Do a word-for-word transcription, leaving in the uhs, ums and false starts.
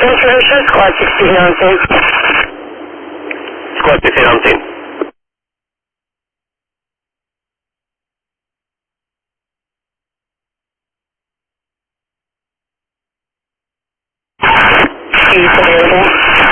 Information, squad sixteen on scene. Squad sixteen on scene. He's available.